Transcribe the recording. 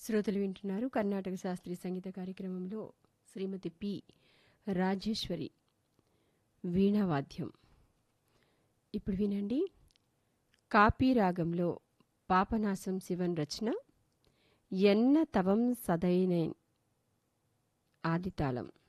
శ్రోతలు వింటున్నారు కర్ణాటక శాస్త్రీయ సంగీత కార్యక్రమంలో శ్రీమతి పి రాజేశ్వరి వీణావాద్యం. ఇప్పుడు వినండి, కాపీ రాగంలో పాపనాశం శివన్ రచన ఎన్న తవం సదైనేన్ ఆదితాళం.